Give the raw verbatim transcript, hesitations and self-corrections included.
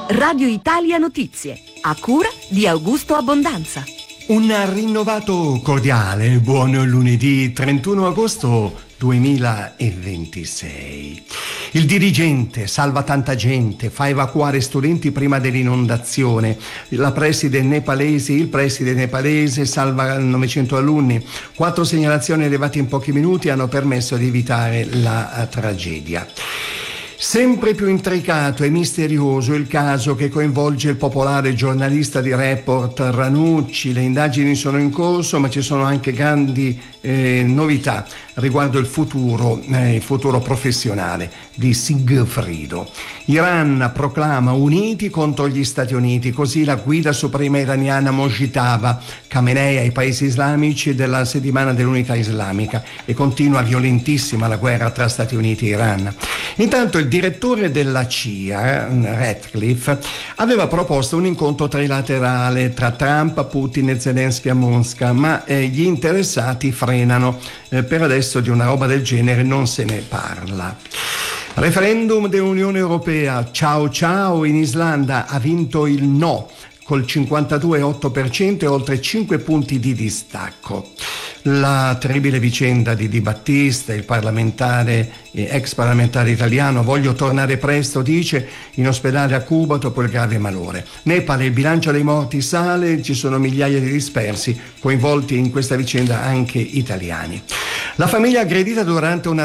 Radio Italia Notizie, a cura di Augusto Abbondanza. Un rinnovato cordiale buon lunedì trentuno agosto duemilaventisei. Il dirigente salva tanta gente, fa evacuare studenti prima dell'inondazione. La preside nepalese, il preside nepalese salva novecento alunni. Quattro segnalazioni arrivate in pochi minuti hanno permesso di evitare la tragedia. Sempre più intricato e misterioso il caso che coinvolge il popolare giornalista di Report Ranucci. Le indagini sono in corso, ma ci sono anche grandi eh, novità riguardo il futuro, eh, il futuro professionale di Sigfrido. Iran proclama uniti contro gli Stati Uniti, così la guida suprema iraniana Mojtaba Khamenei ai paesi islamici della settimana dell'unità islamica, e continua violentissima la guerra tra Stati Uniti e Iran. Intanto il direttore della C I A, Ratcliffe, aveva proposto un incontro trilaterale tra Trump, Putin e Zelensky a Mosca, ma eh, gli interessati frenano. Eh, per adesso di una roba del genere non se ne parla. Referendum dell'Unione Europea, ciao ciao, in Islanda ha vinto il no col cinquantadue virgola otto per cento e oltre cinque punti di distacco. La terribile vicenda di Di Battista, il parlamentare, ex parlamentare italiano, voglio tornare presto, dice, in ospedale a Cuba dopo il grave malore. Nepal, il bilancio dei morti sale, ci sono migliaia di dispersi, coinvolti in questa vicenda anche italiani. La famiglia aggredita durante una